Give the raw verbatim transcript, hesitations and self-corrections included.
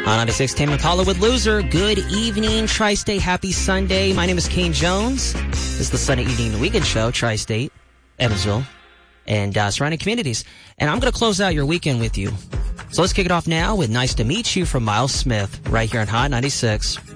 On ninety-six, Tame Impala with Loser. Good evening, Tri-State. Happy Sunday. My name is Kane Jones. This is the Sunday Evening Weekend Show, Tri-State, Evansville, and uh, surrounding communities. And I'm going to close out your weekend with you. So let's kick it off now with Nice to Meet You from Miles Smith right here on Hot ninety-six.